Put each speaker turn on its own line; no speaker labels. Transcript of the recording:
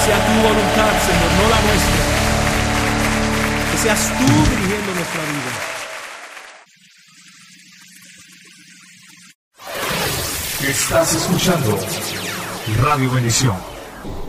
sea tu voluntad, Señor, no la nuestra. Que seas tú dirigiendo nuestra vida.
Estás escuchando Radio Bendición.